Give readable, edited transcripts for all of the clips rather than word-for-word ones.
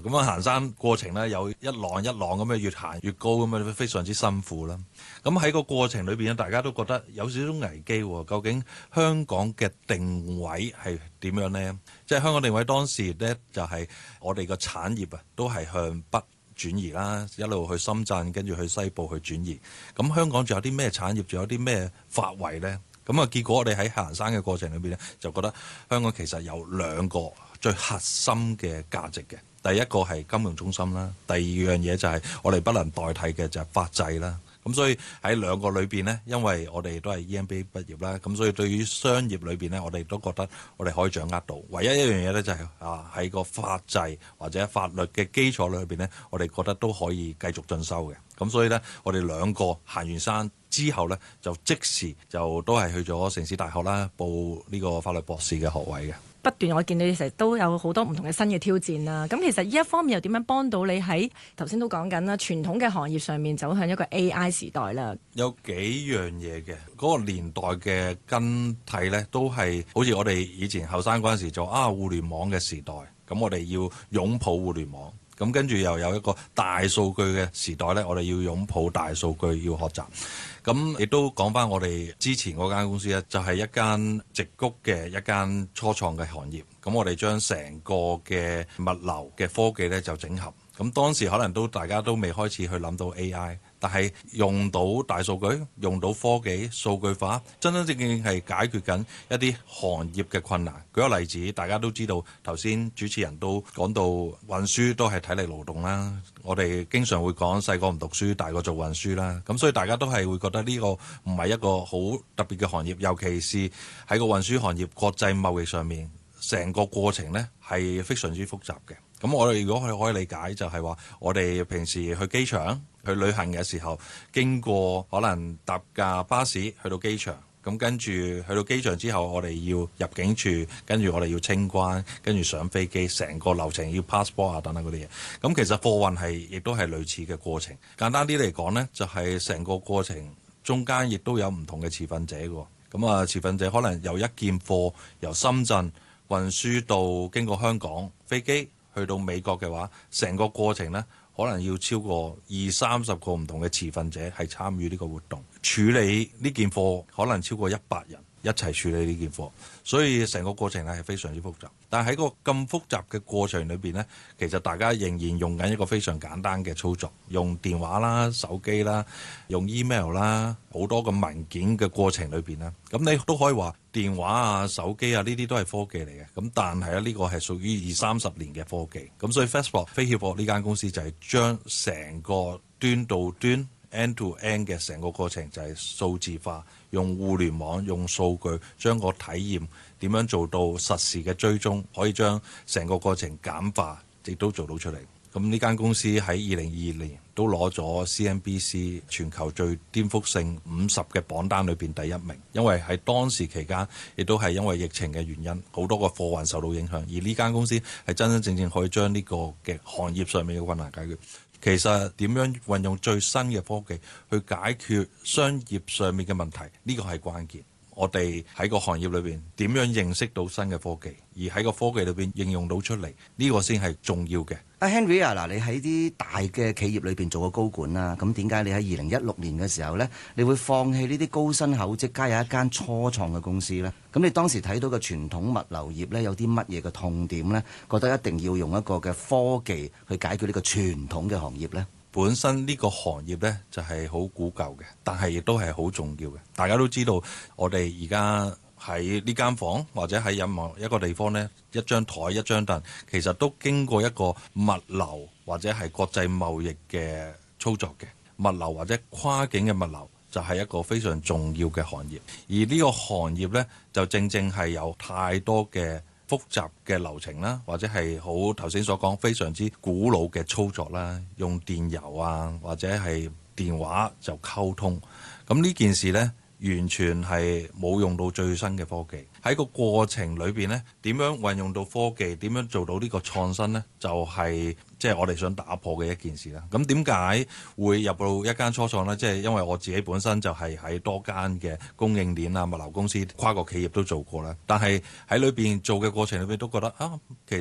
喎。咁行山過程咧有一浪一浪咁樣越行越高咁樣，非常之辛苦啦。咁喺個過程裏邊咧，大家都覺得有少少危機喎。究竟香港嘅定位係點樣呢？即係香港定位當時咧就係我哋個產業啊，都係向北轉移啦，一路去深圳，跟住去西部去轉移。咁香港仲有啲咩產業，仲有啲咩發圍呢？咁啊，結果我哋喺行山嘅過程裏邊咧，就覺得香港其實有兩個最核心嘅價值嘅。第一個係金融中心啦，第二樣嘢就係我哋不能代替嘅就係法制啦。咁所以喺兩個裏邊呢，因為我哋都係 EMBA 畢業啦，咁所以對於商業裏邊呢，我哋都覺得我哋可以掌握到。唯一一樣嘢呢，就係喺個法制或者法律嘅基礎裏邊呢，我哋覺得都可以繼續進修嘅。咁所以呢，我哋兩個行完山之後呢，就即時就都係去咗城市大學啦，報呢個法律博士嘅學位嘅。 不斷我見你成日都有好多唔同嘅新嘅挑戰啦。咁其實呢一方面又點樣幫到你喺頭先都講緊啦，傳統嘅行業上面走向一個 AI 時代啦？有幾樣嘢嘅嗰個年代嘅更替呢，都係好似我哋以前後生嗰陣時做互聯網嘅時代，咁我哋要擁抱互聯網。咁跟住又有一個大數據嘅時代呢，我哋要擁抱大數據，要學習。咁亦都講翻我哋之前嗰間公司呢，就係一間矽谷嘅一間初創嘅行業。咁我哋將成個嘅物流嘅科技呢就整合。咁當時可能大家都未開始去諗到 AI， 但係用到大數據，用到科技數據化，真真正正係解決緊一啲行業嘅困難。舉個例子，大家都知道頭先主持人都講到運輸都係體力勞動啦。我哋經常會講細個唔讀書，大個做運輸啦。咁所以大家都係會覺得呢個唔係一個好特別嘅行業，尤其是喺個運輸行業國際貿易上面，成個過程呢係非常之複雜嘅。咁我哋如果可以理解，就係話我哋平時去機場去旅行嘅時候，經過可能搭架巴士去到機場，咁跟住去到機場之後，我哋要入境處，跟住我哋要清關，跟住上飛機，成個流程要 passport 等等嗰啲嘢。咁其實貨運亦都係類似嘅過程。簡單啲嚟講呢，就係成個過程中間亦都有唔同嘅持份者嘅。咁持份者可能由一件貨由深圳運輸到經過香港飛機去到美國嘅話，成個過程呢，可能要超過20-30個唔同嘅持份者係參與呢個活動，處理呢件貨可能超過100人一齊處理呢件貨，所以成個過程係非常之複雜。但係喺個咁複雜嘅過程裏邊呢，其實大家仍然用緊一個非常簡單嘅操作，用電話啦、手機啦、用 email 啦，好多個文件嘅過程裏邊啦。咁你都可以話電話啊、手機啊呢啲都係科技嚟嘅。咁但係呢個係屬於20-30年嘅科技。咁所以 Fastbox 飛協貨呢間公司就係將成個端到端 end to end 嘅成個過程就係數字化，用互聯網、用數據將個體驗點樣做到實時嘅追蹤，可以將成個過程簡化，亦都做到出嚟。咁呢間公司喺2022年都攞咗 CNBC 全球最顛覆性50嘅榜單裏邊第一名，因為喺當時期間亦都係因為疫情嘅原因，好多個貨運受到影響，而呢間公司係真真正正可以將呢個嘅行業上面嘅困難解決。其實點樣運用最新嘅科技去解決商業上面嘅問題，呢個係關鍵。我哋喺個行業裏邊點樣認識到新嘅科技，而喺個科技裏邊應用到出嚟，呢個先係重要嘅。 阿 Henry 啊，嗱，你喺啲大嘅企業裏邊做過高管啦，咁點解你喺2016年嘅時候呢，你會放棄呢啲高薪厚職，加入一間初創嘅公司呢？咁你當時睇到嘅傳統物流業呢，有啲乜嘢嘅痛點呢？覺得一定要用一個嘅科技去解決呢個傳統嘅行業呢？ 本身呢個行業呢，就係好古舊嘅，但係亦都係好重要嘅。大家都知道，我哋而家喺呢間房或者喺任何一個地方呢，一張台一張凳，其實都經過一個物流或者係國際貿易嘅操作嘅。物流或者跨境嘅物流就係一個非常重要嘅行業，而呢個行業呢，就正正係有太多嘅複雜嘅流程啦，或者係好頭先所講非常之古老嘅操作啦，用電郵啊或者係電話就溝通。咁呢件事呢，完全係冇用到最新嘅科技。喺個過程裏邊呢，點樣運用到科技，點樣做到呢個創新呢？就係即係我哋想打破嘅一件事啦。咁點解會入到一間初創呢？即係因為我自己本身就係喺多間嘅供應鏈啊、物流公司、跨國企業都做過啦。但係喺裏邊做嘅過程裏邊都覺得其實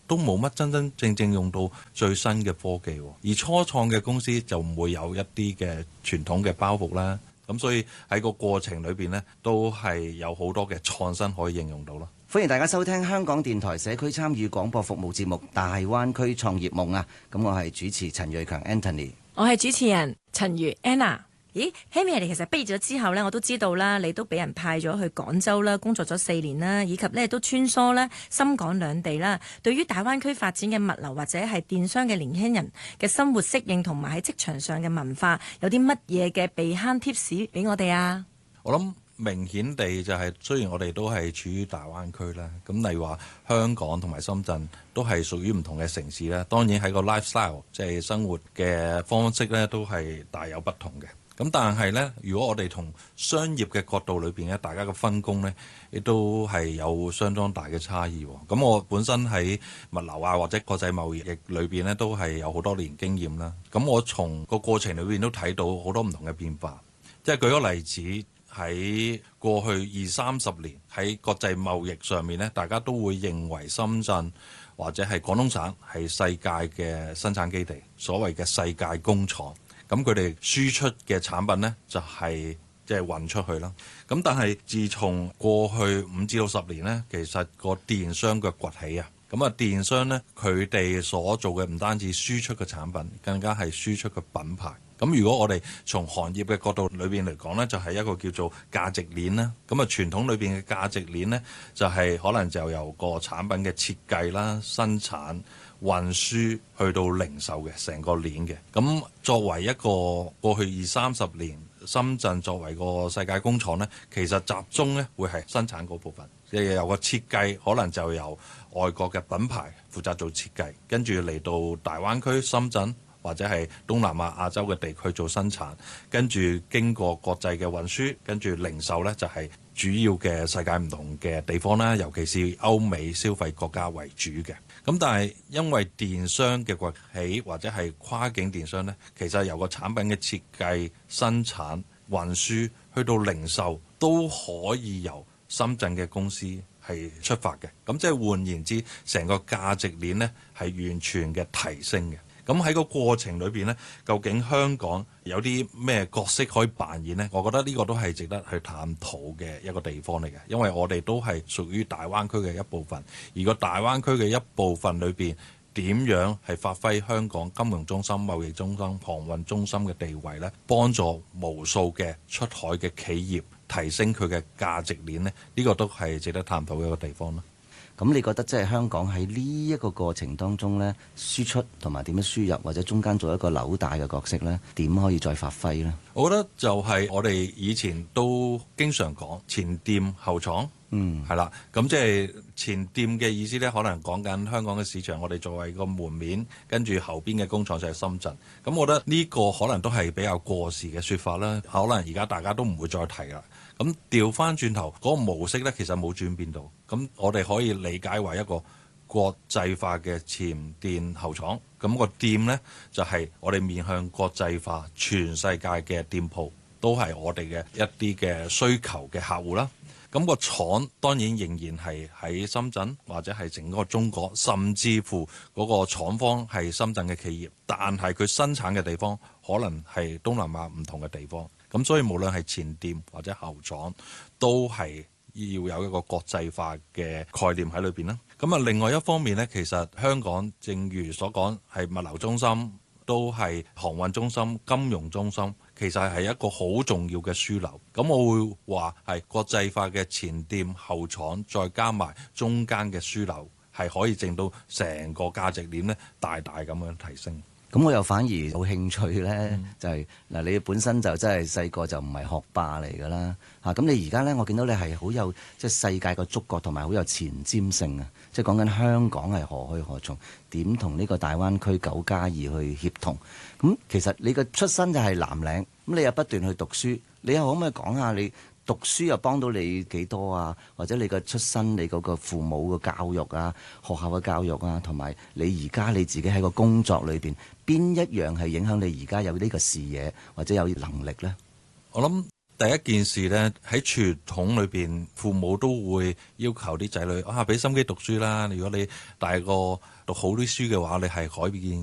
都冇乜真正用到最新嘅科技，而初創嘅公司就唔會有一啲嘅傳統嘅包袱啦。咁所以喺個過程裏邊呢，都係有好多嘅創新可以應用到咯。 歡迎大家收聽香港電台社區參與廣播服務節目《大灣區創業夢》啊！咁我係主持陳瑞強 Anthony， 我係主持人陳如 Anna。咦 Henry 你其實畢業咗之後呢，我都知道啦，你都俾人派咗去廣州啦，工作咗4年啦，以及呢都穿梭咧深港兩地啦。對於大灣區發展嘅物流或者係電商嘅年輕人嘅生活適應同埋喺職場上嘅文化，有啲乜嘢嘅避慳 tips 俾我哋啊？ 我諗明顯地就係，雖然我哋都係處於大灣區啦，咁例如話香港同埋深圳都係屬於唔同嘅城市啦。當然喺個 lifestyle 即係生活嘅方式咧，都係大有不同嘅。咁但係呢，如果我哋從商業嘅角度裏邊咧，大家嘅分工呢，亦都係有相當大嘅差異。咁我本身喺物流啊或者國際貿易裏邊呢，都係有好多年經驗啦。咁我從個過程裏邊都睇到好多唔同嘅變化。即係舉個例子，喺過去20-30年喺國際貿易上面呢，大家都會認為深圳或者係廣東省係世界嘅生產基地，所謂嘅世界工廠。咁佢哋輸出嘅產品呢，就係即係運出去啦。咁但係自從過去5至10年呢，其實個電商嘅崛起啊，咁啊電商呢，佢哋所做嘅唔單止輸出嘅產品，更加係輸出嘅品牌。咁如果我哋從行業嘅角度裏邊嚟講呢，就係一個叫做價值鏈啦。咁啊傳統裏邊嘅價值鏈呢，就係可能就由個產品嘅設計啦、生產、運輸去到零售嘅成個鏈嘅。咁作為一個過去20-30年，深圳作為個世界工廠呢，其實集中呢會係生產嗰部分，即係由個設計可能就由外國嘅品牌負責做設計，跟住嚟到大灣區深圳或者係東南亞洲嘅地區做生產，跟住經過國際嘅運輸，跟住零售呢就係主要嘅世界唔同嘅地方啦，尤其是歐美消費國家為主嘅。咁但係因為電商嘅崛起或者係跨境電商呢，其實由個產品嘅設計、生產、運輸去到零售都可以由深圳嘅公司係出發嘅。咁即係換言之，成個價值鏈呢係完全嘅提升嘅。咁喺個過程裏邊呢，究竟香港有啲咩角色可以扮演呢？我覺得呢個都係值得去探討嘅一個地方嚟嘅，因為我哋都係屬於大灣區嘅一部分。而個大灣區嘅一部分裏邊，點樣係發揮香港金融中心、貿易中心、航運中心嘅地位呢？幫助無數嘅出海嘅企業提升佢嘅價值鏈呢？呢個都係值得探討嘅一個地方啦。 咁你覺得即係香港喺呢一個過程當中呢，輸出同埋點樣輸入，或者中間做一個紐帶嘅角色呢？點可以再發揮呢？ 我覺得就係我哋以前都經常講前店後廠，係啦。咁即係前店嘅意思呢，可能講緊香港嘅市場，我哋作為個門面，跟住後邊嘅工廠就係深圳。咁我覺得呢個可能都係比較過時嘅說法啦。可能而家大家都唔會再提啦。咁調翻轉頭嗰個模式呢，其實冇轉變到。咁我哋可以理解為一個國際化嘅前店後廠。咁個店呢，就係我哋面向國際化，全世界嘅店鋪都係我哋嘅一啲嘅需求嘅客戶啦。咁個廠當然仍然係喺深圳或者係整個中國，甚至乎嗰個廠方係深圳嘅企業，但係佢生產嘅地方可能係東南亞唔同嘅地方。咁所以無論係前店或者後廠，都係要有一個國際化嘅概念喺裏邊啦。咁啊，另外一方面呢，其實香港正如所講係物流中心，都係航運中心、金融中心，其實係一個好重要嘅樞紐。咁我會話係國際化嘅前店後廠，再加埋中間嘅樞紐，係可以令到成個價值鏈呢大大咁樣提升。 咁我又反而有興趣呢，就係嗱，你本身就真係細個就唔係學霸嚟㗎啦嚇。咁你而家呢，我見到你係好有即係世界個觸覺，同埋好有前瞻性啊！即係講緊香港係何去何從，點同呢個大灣區9+2去協同。咁其實你嘅出身就係藍領，咁你又不斷去讀書，你又可唔可以講下你讀書又幫到你幾多啊？或者你個出身、你嗰個父母嘅教育啊、學校嘅教育啊，同埋你而家你自己喺個工作裏邊，邊一樣係影響你而家有呢個視野或者有能力呢？ 我諗第一件事呢，喺傳統裏邊，父母都會要求啲仔女俾心機讀書啦。如果你大個讀好啲書嘅話，你係改變